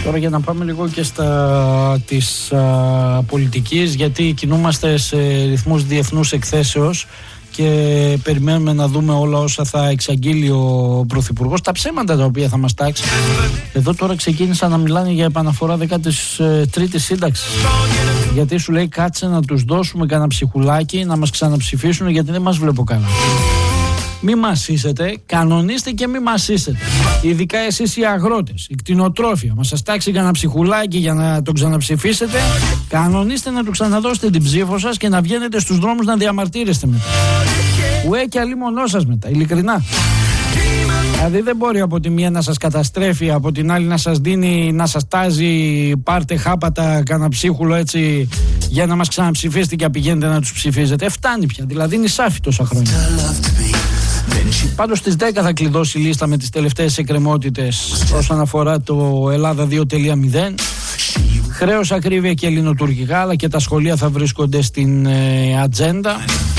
Τώρα για να πάμε λίγο και της πολιτικής, γιατί κινούμαστε σε ρυθμούς διεθνούς εκθέσεως και περιμένουμε να δούμε όλα όσα θα εξαγγείλει ο Πρωθυπουργός, τα ψέματα τα οποία θα μας τάξει. Εδώ τώρα ξεκίνησαν να μιλάνε για επαναφορά 13ης σύνταξης, γιατί σου λέει κάτσε να τους δώσουμε κανένα ψυχουλάκι να μας ξαναψηφίσουν, γιατί δεν μας βλέπω καλά. Μη μασίσετε, κανονίστε και μη μασίσετε. Ειδικά εσείς οι αγρότες, οι κτηνοτρόφοι, μας σας τάξει κανένα ψυχουλάκι για να τον ξαναψηφίσετε, κανονίστε να του ξαναδώσετε την ψήφο σας και να βγαίνετε στους δρόμους να διαμαρτύρεστε μετά. Ουέ και αλλήμονό σας μετά, ειλικρινά. Δηλαδή δεν μπορεί από τη μία να σας καταστρέφει, από την άλλη να σας δίνει, να σας τάζει, πάρτε χάπατα κανένα ψίχουλο έτσι για να μας ξαναψηφίσετε και πηγαίνετε να τους ψηφίζετε. Φτάνει πια, δηλαδή είναι σάφι τόσα χρόνια. Πάντως στις 10 θα κλειδώσει η λίστα με τις τελευταίες εκκρεμότητες όσον αφορά το Ελλάδα 2.0. Χρέος, ακρίβεια και ελληνοτουρκικά, αλλά και τα σχολεία θα βρίσκονται στην ατζέντα.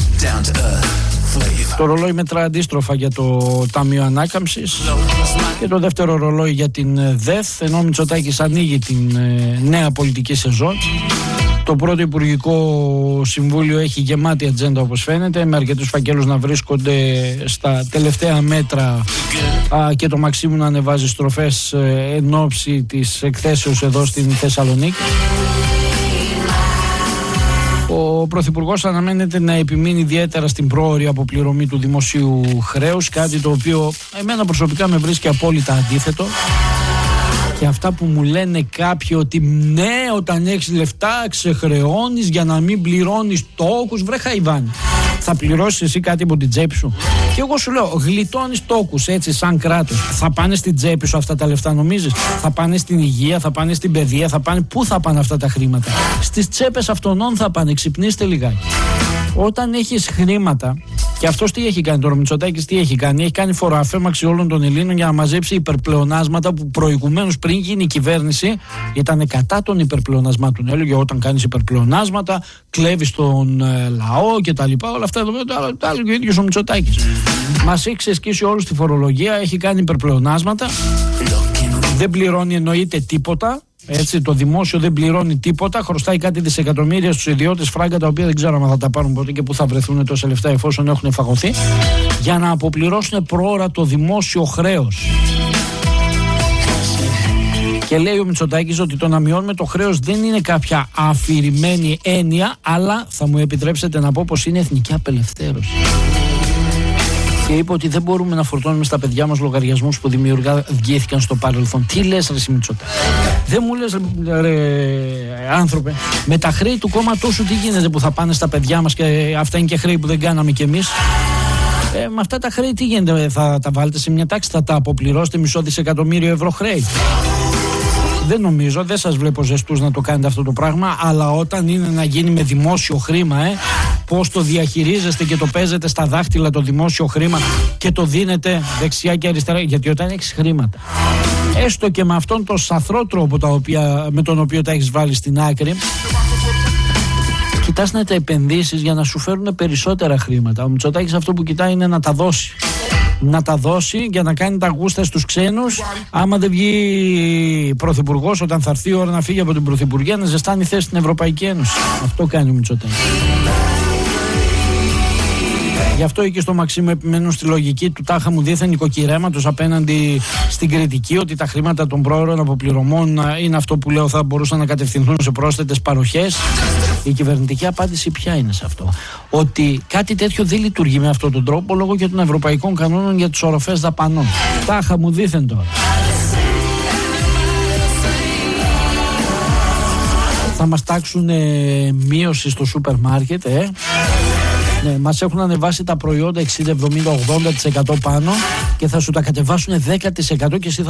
Το ρολόι μετρά αντίστροφα για το Ταμείο Ανάκαμψης και το δεύτερο ρολόι για την ΔΕΘ, ενώ ο Μητσοτάκης ανοίγει την νέα πολιτική σεζόν. Το πρώτο Υπουργικό Συμβούλιο έχει γεμάτη ατζέντα, όπως φαίνεται, με αρκετούς φακέλους να βρίσκονται στα τελευταία μέτρα και το Μαξίμου να ανεβάζει στροφές εν ώψη της εκθέσεως εδώ στην Θεσσαλονίκη. Ο Πρωθυπουργός αναμένεται να επιμείνει ιδιαίτερα στην πρόωρη αποπληρωμή του δημοσίου χρέους, κάτι το οποίο εμένα προσωπικά με βρίσκει απόλυτα αντίθετο. Και αυτά που μου λένε κάποιοι ότι ναι, όταν έχεις λεφτά ξεχρεώνεις για να μην πληρώνεις τόκους, βρε Χαϊβάνη. Θα πληρώσεις εσύ κάτι από την τσέπη σου? Και εγώ σου λέω, γλιτώνεις τόκους έτσι σαν κράτος. Θα πάνε στην τσέπη σου αυτά τα λεφτά, νομίζεις? Θα πάνε στην υγεία, θα πάνε στην παιδεία, θα πάνε... Πού θα πάνε αυτά τα χρήματα? Στις τσέπες αυτών θα πάνε, ξυπνήστε λιγάκι. Όταν έχεις χρήματα, και αυτός τι έχει κάνει τώρα, ο Μητσοτάκης τι έχει κάνει? Έχει κάνει φοροαφέμαξη όλων των Ελλήνων για να μαζέψει υπερπλεονάσματα που προηγουμένως, πριν γίνει η κυβέρνηση, ήταν κατά των υπερπλεονασμάτων. Έλεγε όταν κάνεις υπερπλεονάσματα, κλέβεις τον λαό κτλ. Όλα αυτά τα έλεγε ο ίδιος ο Μητσοτάκης. Μας έχει ξεσκίσει όλους τη φορολογία, έχει κάνει υπερπλεονάσματα, δεν πληρώνει εννοείται τίποτα. Έτσι, το δημόσιο δεν πληρώνει τίποτα, χρωστάει κάτι δισεκατομμύρια στους ιδιώτες, φράγκα τα οποία δεν ξέρω αν θα τα πάρουν ποτέ και πού θα βρεθούν τόσα λεφτά εφόσον έχουν φαγωθεί, για να αποπληρώσουν προώρα το δημόσιο χρέος. Και λέει ο Μητσοτάκης ότι το να μειώνουμε το χρέος δεν είναι κάποια αφηρημένη έννοια, αλλά θα μου επιτρέψετε να πω πως είναι εθνική απελευθέρωση. Και είπε ότι δεν μπορούμε να φορτώνουμε στα παιδιά μας λογαριασμούς που δημιουργήθηκαν στο παρελθόν. Τι λες ρε Μητσοτάκη? Δεν μου λες ρε άνθρωπε, με τα χρέη του κόμματός σου τι γίνεται που θα πάνε στα παιδιά μας και αυτά είναι και χρέη που δεν κάναμε κι εμείς? Με αυτά τα χρέη τι γίνεται? Θα τα βάλετε σε μια τάξη, θα τα αποπληρώσετε $500 δισεκατομμύριο ευρώ χρέη? Δεν νομίζω, δεν σας βλέπω ζεστούς να το κάνετε αυτό το πράγμα, αλλά όταν είναι να γίνει με δημόσιο χρήμα, πώς το διαχειρίζεστε και το παίζετε στα δάχτυλα το δημόσιο χρήμα και το δίνετε δεξιά και αριστερά, γιατί όταν έχεις χρήματα, έστω και με αυτόν τον σαθρό τρόπο με τον οποίο τα έχεις βάλει στην άκρη, κοιτάς να τα επενδύσεις για να σου φέρουν περισσότερα χρήματα. Ο Μητσοτάκης αυτό που κοιτάει είναι να τα δώσει. Να τα δώσει για να κάνει τα γούστα στους ξένους. Άμα δεν βγει πρωθυπουργός, όταν θα έρθει η ώρα να φύγει από την πρωθυπουργία, να ζεστάνει θέση στην Ευρωπαϊκή Ένωση. Αυτό κάνει ο Μητσοτάκης. Γι' αυτό εκεί στο Μαξίμου επιμένουν στη λογική του τάχα μου δίθεν οικοκυρέματος απέναντι στην κριτική ότι τα χρήματα των πρόωρων αποπληρωμών είναι αυτό που λέω θα μπορούσαν να κατευθυνθούν σε πρόσθετες παροχές. Η κυβερνητική απάντηση ποια είναι σε αυτό? Ότι κάτι τέτοιο δεν λειτουργεί με αυτόν τον τρόπο λόγω και των ευρωπαϊκών κανόνων για τις οροφές δαπανών. Τάχα μου δίθεν τώρα. Θα μας τάξουν μείωση στο σούπερ μάρκετ, Ναι, μας έχουν ανεβάσει τα προϊόντα 60, 70, 80% πάνω και θα σου τα κατεβάσουν 10% και εσύ θα